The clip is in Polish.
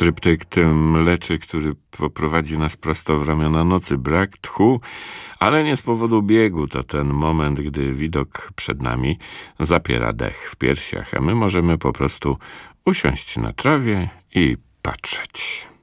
Tryptyk tym leczy, który poprowadzi nas prosto w ramiona nocy. Brak tchu, ale nie z powodu biegu. To ten moment, gdy widok przed nami zapiera dech w piersiach, a my możemy po prostu usiąść na trawie i patrzeć.